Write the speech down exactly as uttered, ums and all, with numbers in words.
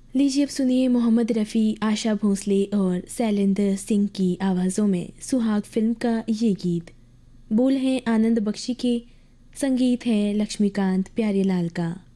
लीजिए अब सुनिए मोहम्मद रफ़ी, आशा भोसले और शैलेंद्र सिंह की आवाज़ों में सुहाग फिल्म का ये गीत। बोल हैं आनंद बख्शी के, संगीत है लक्ष्मीकांत प्यारेलाल का।